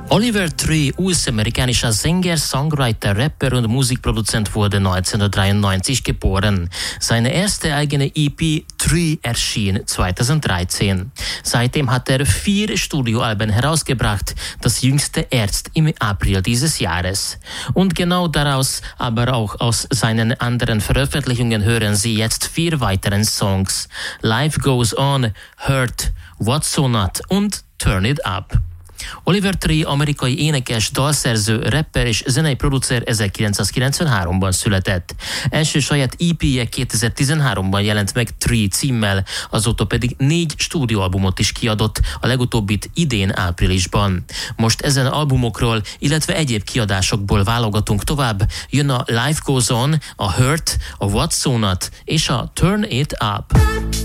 Oliver Tree, US-amerikanischer Sänger, Songwriter, Rapper und Musikproduzent, wurde 1993 geboren. Seine erste eigene EP Tree erschien 2013. Seitdem hat er 4 Studioalben herausgebracht, das jüngste erst im April dieses Jahres. Und genau daraus, aber auch aus seinen anderen Veröffentlichungen hören Sie jetzt 4 weiteren Songs: Life Goes On, Hurt, What's So Not und Turn It Up. Oliver Tree amerikai énekes, dalszerző, rapper és zenei producer 1993-ban született. Első saját EP-je 2013-ban jelent meg Tree címmel, azóta pedig 4 stúdióalbumot is kiadott, a legutóbbit idén áprilisban. Most ezen albumokról, illetve egyéb kiadásokból válogatunk tovább, jön a Life Goes On, a Hurt, a What's So Not és a Turn It Up.